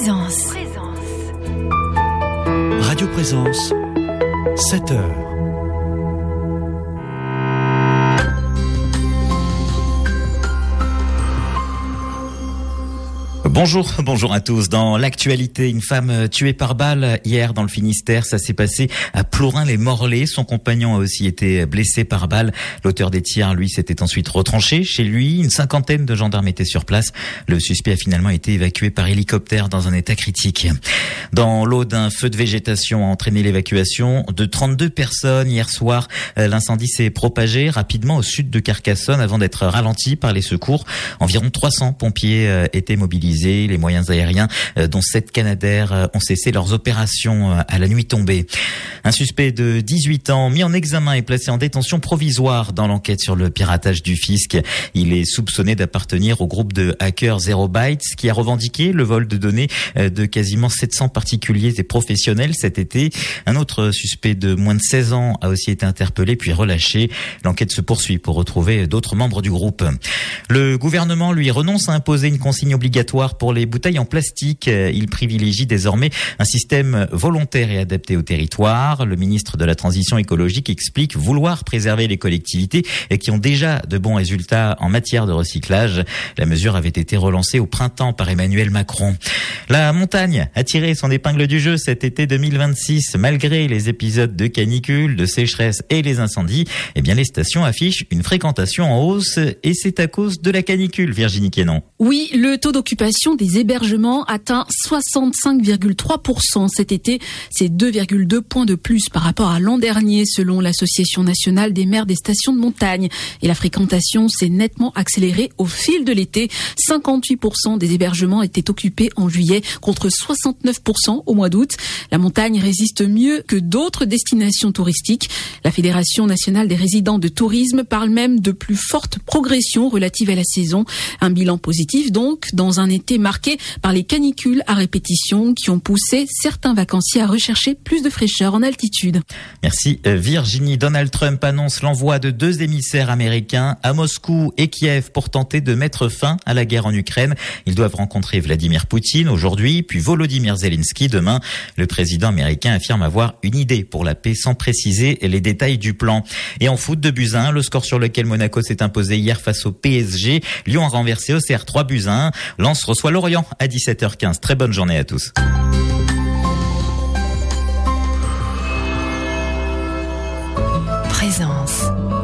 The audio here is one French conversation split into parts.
Présence. Radio Présence, 7h. Bonjour à tous. Dans l'actualité, une femme tuée par balle hier dans le Finistère. Ça s'est passé à Plorin-les-Morlaix. Son compagnon a aussi été blessé par balle. L'auteur des tirs, lui, s'était ensuite retranché chez lui. Une cinquantaine de gendarmes étaient sur place. Le suspect a finalement été évacué par hélicoptère dans un état critique. Dans l'Aude, un feu de végétation a entraîné l'évacuation de 32 personnes hier soir. L'incendie s'est propagé rapidement au sud de Carcassonne avant d'être ralenti par les secours. Environ 300 pompiers étaient mobilisés. Les moyens aériens, dont 7 Canadair, ont cessé leurs opérations à la nuit tombée. Un suspect de 18 ans mis en examen et placé en détention provisoire dans l'enquête sur le piratage du fisc. Il est soupçonné d'appartenir au groupe de hackers Zero Bytes qui a revendiqué le vol de données de quasiment 700 particuliers et professionnels cet été. Un autre suspect de moins de 16 ans a aussi été interpellé puis relâché. L'enquête se poursuit pour retrouver d'autres membres du groupe. Le gouvernement, lui, renonce à imposer une consigne obligatoire pour les bouteilles en plastique. Il privilégie désormais un système volontaire et adapté au territoire. Le ministre de la Transition écologique explique vouloir préserver les collectivités qui ont déjà de bons résultats en matière de recyclage. La mesure avait été relancée au printemps par Emmanuel Macron. La montagne a tiré son épingle du jeu cet été 2026. Malgré les épisodes de canicule, de sécheresse et les incendies, les stations affichent une fréquentation en hausse et c'est à cause de la canicule, Virginie Quénon. Oui, le taux d'occupation des hébergements atteint 65,3% cet été. C'est 2,2 points de plus par rapport à l'an dernier, selon l'Association nationale des maires des stations de montagne. Et la fréquentation s'est nettement accélérée au fil de l'été. 58% des hébergements étaient occupés en juillet contre 69% au mois d'août. La montagne résiste mieux que d'autres destinations touristiques. La Fédération nationale des résidents de tourisme parle même de plus forte progression relative à la saison. Un bilan positif donc, dans un été marqué par les canicules à répétition qui ont poussé certains vacanciers à rechercher plus de fraîcheur en altitude. Merci Virginie. Donald Trump annonce l'envoi de 2 émissaires américains à Moscou et Kiev pour tenter de mettre fin à la guerre en Ukraine. Ils doivent rencontrer Vladimir Poutine aujourd'hui, puis Volodymyr Zelensky demain. Le président américain affirme avoir une idée pour la paix sans préciser les détails du plan. Et en foot, 2-1, le score sur lequel Monaco s'est imposé hier face au PSG. Lyon a renversé Auxerre 3-1. Lens reçoit Lorient à 17h15. Très bonne journée à tous. Présence.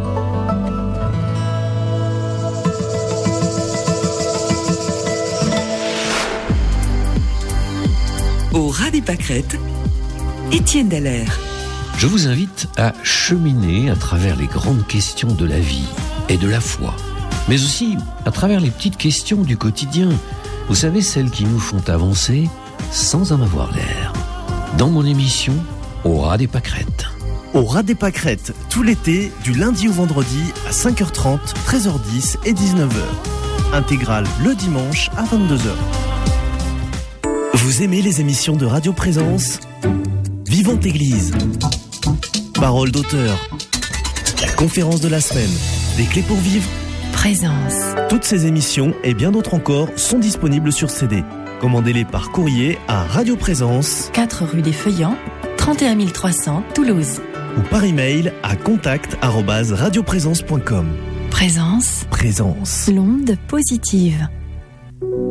Au ras des pâquerettes, Étienne Dallaire. Je vous invite à cheminer à travers les grandes questions de la vie et de la foi, mais aussi à travers les petites questions du quotidien. Vous savez, celles qui nous font avancer sans en avoir l'air. Dans mon émission, Au ras des pâquerettes. Au ras des pâquerettes, tout l'été, du lundi au vendredi à 5h30, 13h10 et 19h. Intégrale le dimanche à 22h. Vous aimez les émissions de Radio Présence ? Vivante Église. Parole d'auteur. La conférence de la semaine. Des clés pour vivre. Présence. Toutes ces émissions et bien d'autres encore sont disponibles sur CD. Commandez-les par courrier à Radio Présence, 4 rue des Feuillants, 31 300 Toulouse. ou par email à contact@radioprésence.com. Présence. Présence. L'onde positive.